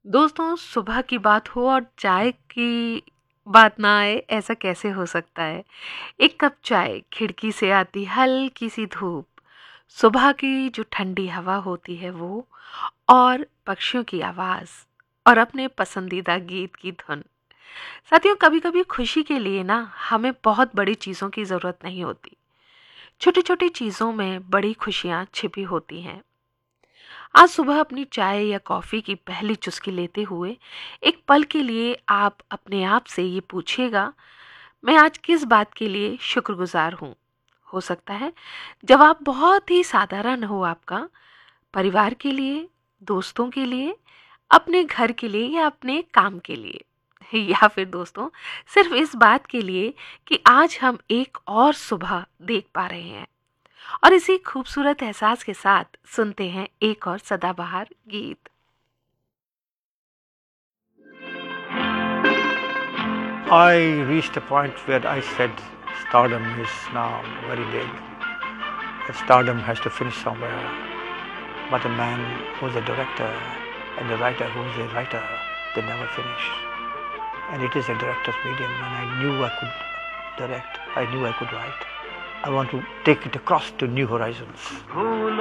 दोस्तों, सुबह की बात हो और चाय की बात ना आए, ऐसा कैसे हो सकता है। एक कप चाय, खिड़की से आती हल्की सी धूप, सुबह की जो ठंडी हवा होती है वो, और पक्षियों की आवाज, और अपने पसंदीदा गीत की धुन। साथियों, कभी कभी खुशी के लिए ना हमें बहुत बड़ी चीजों की जरूरत नहीं होती। छोटी छोटी चीजों में बड़ी खुशियां छिपी होती हैं। आज सुबह अपनी चाय या कॉफी की पहली चुस्की लेते हुए एक पल के लिए आप अपने आप से ये पूछिएगा, मैं आज किस बात के लिए शुक्रगुजार हूँ। हो सकता है जवाब बहुत ही साधारण हो, आपका परिवार के लिए, दोस्तों के लिए, अपने घर के लिए या अपने काम के लिए, या फिर दोस्तों सिर्फ इस बात के लिए कि आज हम एक और सुबह देख पा रहे हैं। और इसी खूबसूरत एहसास के साथ सुनते हैं एक और सदाबहार गीत। I reached a point where I said stardom is now very big. That stardom has to finish somewhere. But a man who's a director and a writer who's a writer, they never finish. And it is a director's medium, and I knew I could direct, I knew I could write. I want to take it across to new horizons.